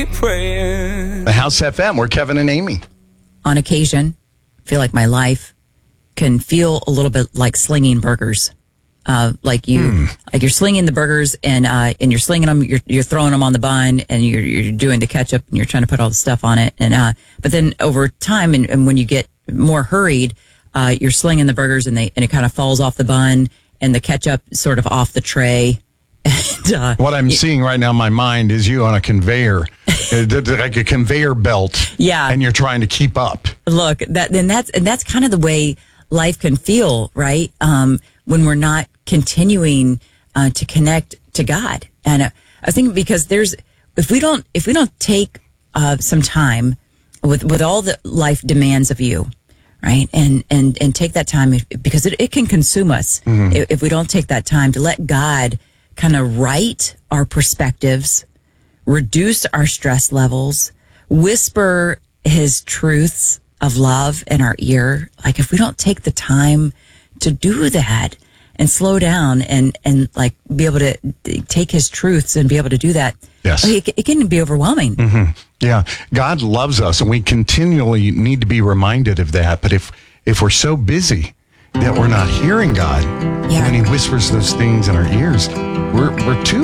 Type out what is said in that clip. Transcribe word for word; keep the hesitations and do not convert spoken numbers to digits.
keep praying. The House F M, we're Kevin and Amy. On occasion, I feel like my life can feel a little bit like slinging burgers. Uh, like you, Hmm. like you're slinging the burgers and, uh, and you're slinging them, you're, you're throwing them on the bun and you're, you're doing the ketchup and you're trying to put all the stuff on it. And, uh, but then over time and, and when you get more hurried, uh, you're slinging the burgers and they, and it kind of falls off the bun and the ketchup sort of off the tray. And, uh, What I'm seeing right now in my mind is you on a conveyor, uh, like a conveyor belt. Yeah. And you're trying to keep up. Look, that, then that's, and that's kind of the way life can feel, right? Um, when we're not continuing uh, to connect to God. And uh, I think because there's, if we don't, if we don't take uh, some time with, with all the life demands of you, right? And, and, and take that time because it, it can consume us Mm-hmm. if, if we don't take that time to let God kind of right our perspectives, reduce our stress levels, whisper his truths of love in our ear. Like if we don't take the time to do that and slow down and, and like be able to take his truths and be able to do that. Yes. It, it can be overwhelming. Mm-hmm. Yeah. God loves us and we continually need to be reminded of that. But if, if we're so busy that we're not hearing God Yeah. when he whispers those things in our ears, we're, we're too